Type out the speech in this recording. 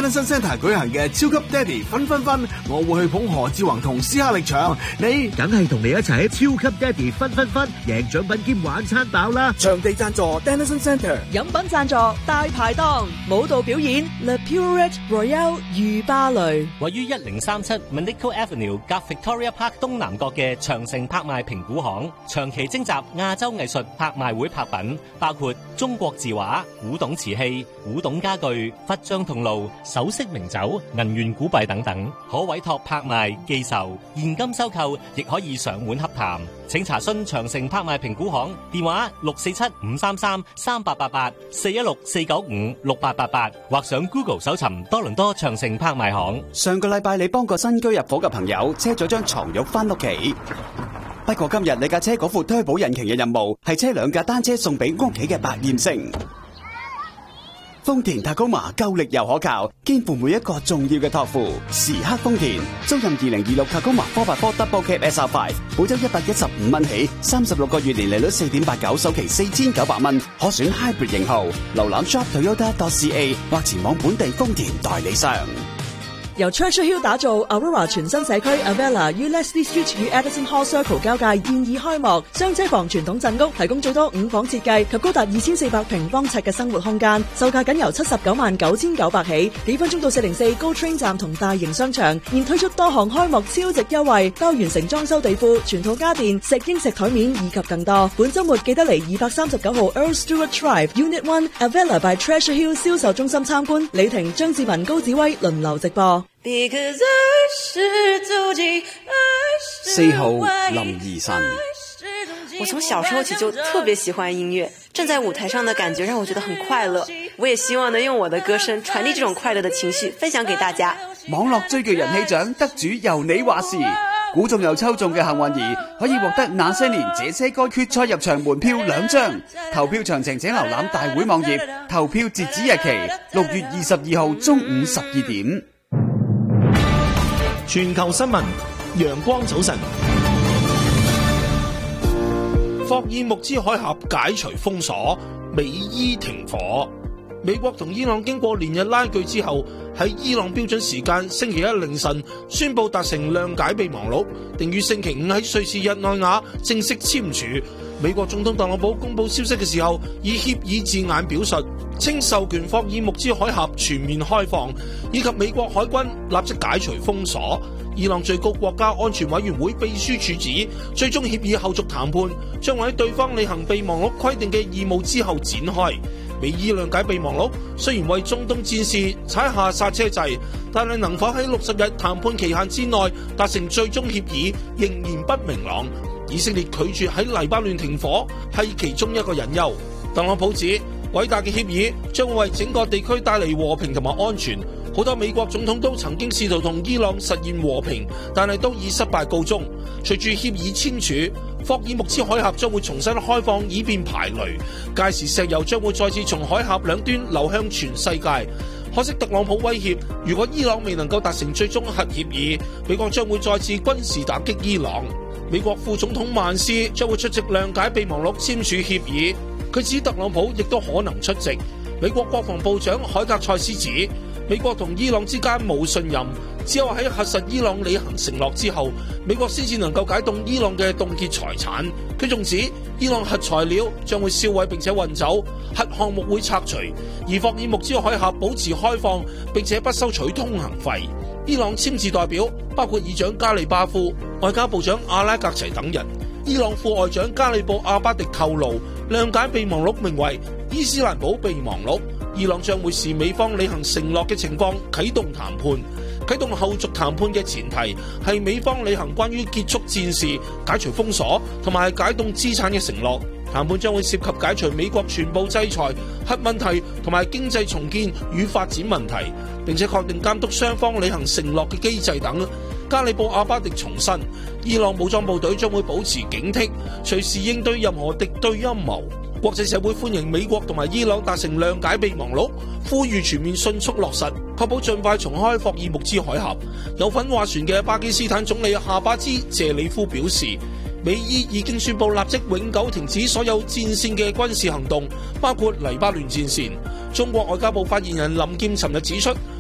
Denison Centre 舉行嘅超級爹哋分分分，我會去捧何志宏同斯克力場，你梗係同你一齊喺超級爹哋分分分，贏獎品兼玩餐飽啦！ 場地贊助 Denison Centre， 飲品贊助大排檔，舞蹈表演 Le Purette Royale 御芭蕾。 位於1037 Manico Avenue 夾 Victoria Park 東南角嘅長城拍賣評估行，長期徵集亞洲藝術拍賣會拍品，包括中國字畫、古董瓷器、古董家具、佛像銅爐、首飾名酒、銀元古幣等等，可委託拍賣、寄售、現金收購，亦可以上門洽談。請查詢長城拍賣評估行電話647-533-3888 416-495-6888，或上 Google 搜尋多倫多長城拍賣行。 上個禮拜你幫個新居入伙嘅朋友車咗張床褥翻屋企，不過今日你架車嗰副推保引擎嘅任務係車2架單車送俾屋企嘅百厭星。豐田塔高馬夠力又可靠，肩負每一個重要嘅託付。時刻豐田，租賃2026塔高馬 4x4 Double Cab SR5，每周115蚊起，36個月年利率4.89，首期4900蚊，可選 Hybrid 型號。瀏覽 shop.toyota.ca 或前往本地豐田代理商。 由 Treasure Hill 打造 Aurora 全新社區 Avella 於 Leslie Street 與 Addison Hall Circle 交界現已開幕，雙車房傳統鎮屋提供最多5房設計及高達2400平方尺嘅生活空間，售價僅由799900起，幾分鐘到404 GO Train 站同大型商場，現推出多項開幕超值優惠，包完成裝修地庫、全套家電、石英石台面以及更多。本週末記得嚟239號 Earl Stewart Drive Unit 1 Avella by Treasure Hill 銷售中心參觀，李婷、張志文、高子威輪流直播。 Because I 是足跡 4號林怡晨。 我從小時候起就特別喜歡音樂，站在舞台上的感覺讓我覺得很快樂。我也希望能用我的歌聲傳遞這種快樂的情緒，分享給大家。 網絡追劇人氣獎得主由你話事，估中又抽中嘅幸運兒可以獲得那些年這些歌決賽入場門票2張。投票詳情請瀏覽大會網頁，投票截止日期6月22號中午12點。 全球新聞，陽光早晨。霍爾木茲海峽解除封鎖，美伊停火。美國同伊朗經過連日拉鋸之後，喺伊朗標準時間星期一凌晨宣布達成諒解備忘錄，定於星期五喺瑞士日內瓦正式簽署。美國總統特朗普公布消息嘅時候，以協議字眼表述，稱授權霍爾木茲海峽全面開放，以及美國海軍立即解除封鎖。伊朗最高國家安全委員會秘書處指，最終協議後續談判將會喺對方履行備忘錄規定嘅義務之後展開。美伊諒解備忘錄雖然為中東戰事踩下剎車掣，但係能否喺60日談判期限之內達成最終協議仍然不明朗。以色列拒絕喺黎巴嫩停火係其中一個隱憂。特朗普指，偉大嘅協議將會為整個地區帶嚟和平同埋安全。好多美國總統都曾經試圖同伊朗實現和平，但係都以失敗告終。隨住協議簽署，霍爾木茲海峽將會重新開放，以便排雷，屆時石油將會再次從海峽兩端流向全世界。可惜特朗普威脅，如果伊朗未能夠達成最終核協議，美國將會再次軍事打擊伊朗。美國副總統曼斯將會出席諒解備忘錄簽署協議，佢指特朗普亦都可能出席。美國國防部長海格塞斯指，美國同伊朗之間冇信任，只有喺核實伊朗履行承諾之後，美國先至能夠解凍伊朗嘅凍結財產。佢仲指，伊朗核材料將會銷毀並且運走，核項目會拆除，而霍爾木茲海峽保持開放並且不收取通行費。伊朗簽字代表包括議長加里巴夫、外交部長阿拉格齊等人。伊朗副外長加里布阿巴迪透露，諒解備忘錄名為伊斯蘭堡備忘錄，伊朗將會視美方履行承諾嘅情況啟動談判。啟動後續談判嘅前提係美方履行關於結束戰事、解除封鎖同埋解凍資產嘅承諾。談判將會涉及解除美國全部制裁、核問題同埋經濟重建與發展問題，並且確定監督雙方履行承諾嘅機制等。加里布阿巴迪重申，伊朗武裝部隊將會保持警惕，隨時應對任何敵對陰謀。國際社會歡迎美國同埋伊朗達成諒解備忘錄，呼籲全面迅速落實，確保盡快重開霍爾木茲海峽。有份斡旋嘅巴基斯坦總理夏巴茲謝里夫表示，美伊已經宣布立即永久停止所有戰線嘅軍事行動，包括黎巴嫩戰線。中國外交部發言人林劍尋日指出，